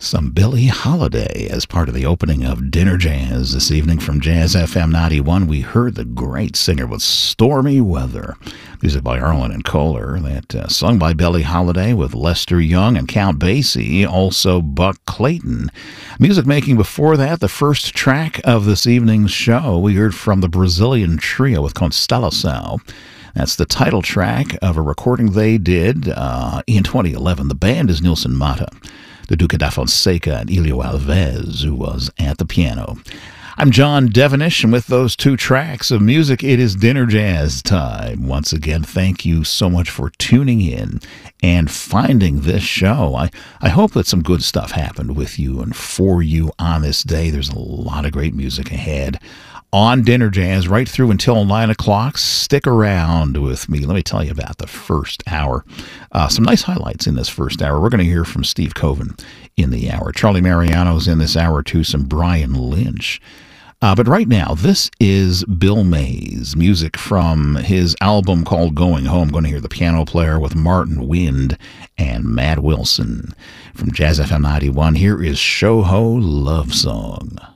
Some Billie Holiday as part of the opening of Dinner Jazz this evening from Jazz FM 91. We heard the great singer with Stormy Weather. Music by Arlen and Kohler. That sung by Billie Holiday with Lester Young and Count Basie. Also Buck Clayton. Music making before that, the first track of this evening's show, we heard from the Brazilian trio with Constelação. That's the title track of a recording they did in 2011. The band is Nilson Mata, the Duque da Fonseca, and Elio Alves, who was at the piano. I'm John Devenish, and with those two tracks of music, it is Dinner Jazz time. Once again, thank you so much for tuning in and finding this show. I hope that some good stuff happened with you and for you on this day. There's a lot of great music ahead on Dinner Jazz right through until 9 o'clock. Stick around with me. Let me tell you about the first hour. Some nice highlights in this first hour. We're going to hear from Steve Coven in the hour. Charlie Mariano's in this hour too, some Brian Lynch. But right now, this is Bill Mays, music from his album called Going Home. Going to hear the piano player with Martin Wind and Matt Wilson. From Jazz FM 91, here is Shoho Love Song.